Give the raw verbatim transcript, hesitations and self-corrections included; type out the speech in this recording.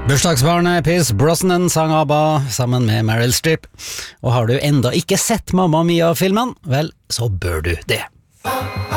Bursdagsbarnet Pierce Brosnan sang ABBA sammen med Meryl Streep. Og har du enda ikke sett Mamma Mia-filmen, vel, så bør du det.